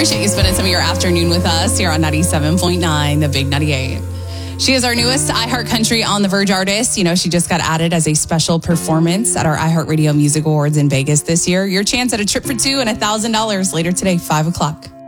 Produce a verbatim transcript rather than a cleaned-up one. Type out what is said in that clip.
Appreciate you spending some of your afternoon with us here on ninety-seven point nine, The Big ninety-eight. She is our newest iHeart Country on the Verge artist. You know, she just got added as a special performance at our iHeartRadio Music Awards in Vegas this year. Your chance at a trip for two and one thousand dollars later today, five o'clock.